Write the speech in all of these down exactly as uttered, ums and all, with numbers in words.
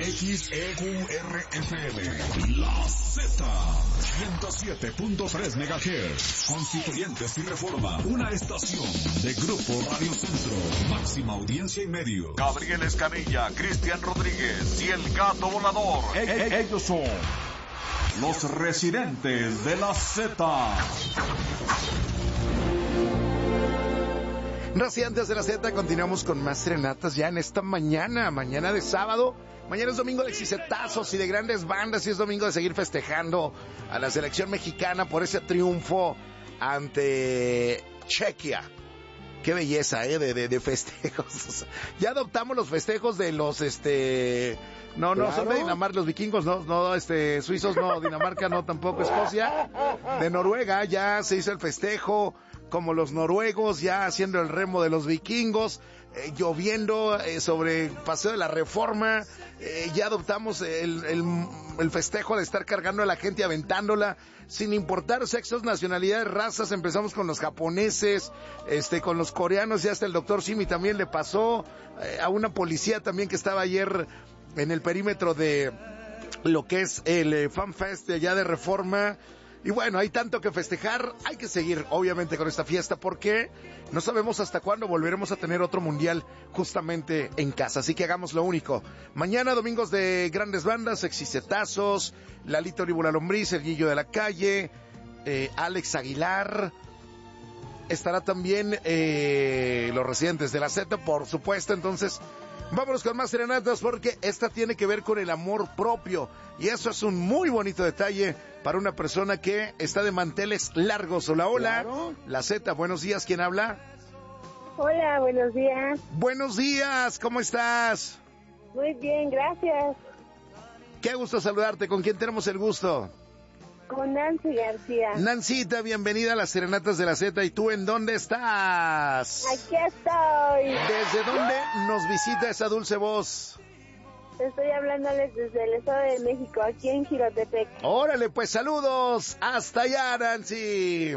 X E Q R F M. La Z. ciento siete punto tres megahertz. Constituyentes y Reforma. Una estación de Grupo Radio Centro. Máxima audiencia y medios. Gabriel Escanilla, Cristian Rodríguez y el Gato Volador. E- e- ellos son los residentes de la Z. Residentes de la Z, continuamos con más serenatas ya en esta mañana, mañana de sábado. Mañana es domingo de exitazos y de grandes bandas, y es domingo de seguir festejando a la selección mexicana por ese triunfo ante Chequia. Qué belleza, eh, de, de, de festejos. O sea, ya adoptamos los festejos de los, este... No, no, claro. Son de Dinamarca, los vikingos, no, no, este, suizos no, Dinamarca no, tampoco, Escocia. De Noruega ya se hizo el festejo, como los noruegos, ya haciendo el remo de los vikingos, eh, lloviendo eh, sobre Paseo de la Reforma, eh, ya adoptamos el, el, el festejo de estar cargando a la gente y aventándola, sin importar sexos, nacionalidades, razas. Empezamos con los japoneses, este, con los coreanos, y hasta el doctor Simi también le pasó, eh, a una policía también que estaba ayer en el perímetro de lo que es el eh, Fan Fest de allá de Reforma. Y bueno, hay tanto que festejar, hay que seguir obviamente con esta fiesta, porque no sabemos hasta cuándo volveremos a tener otro mundial justamente en casa, así que hagamos lo único. Mañana domingos de grandes bandas, Exicetazos, Lalito Líbula Lombriz, El Guillo de la Calle, eh, Alex Aguilar, estará también eh, los residentes de la Z, por supuesto. Entonces vámonos con más serenatas, porque esta tiene que ver con el amor propio, y eso es un muy bonito detalle para una persona que está de manteles largos. Hola, hola. Claro. La Z, buenos días, ¿quién habla? Hola, buenos días. Buenos días, ¿cómo estás? Muy bien, gracias. Qué gusto saludarte, ¿con quién tenemos el gusto? Con Nancy García. Nancita, bienvenida a las serenatas de la Z. ¿Y tú en dónde estás? Aquí estoy. ¿Desde dónde nos visita esa dulce voz? Estoy hablándoles desde el Estado de México, aquí en Jirotepec. Órale, pues saludos hasta allá, Nancy.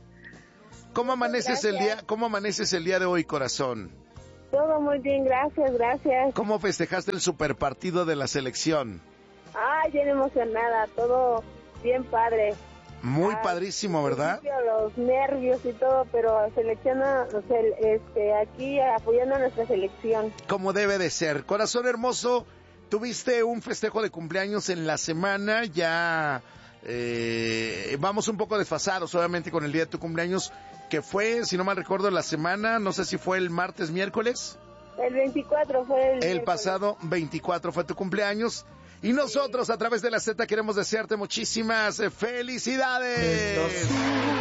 ¿Cómo amaneces el día? ¿Cómo amaneces el día de hoy, corazón? Todo muy bien, gracias, gracias. ¿Cómo festejaste el superpartido de la selección? Ay, bien emocionada, todo bien padre. Muy ah, padrísimo, ¿verdad? Los nervios y todo, pero selecciona, o sea, este, aquí apoyando a nuestra selección. Como debe de ser. Corazón hermoso, tuviste un festejo de cumpleaños en la semana, ya eh, vamos un poco desfasados, obviamente, con el día de tu cumpleaños, que fue, si no mal recuerdo, la semana, no sé si fue el martes, miércoles. El veinticuatro fue el... El pasado veinticuatro fue tu cumpleaños. Y nosotros, a través de la Z, queremos desearte muchísimas felicidades.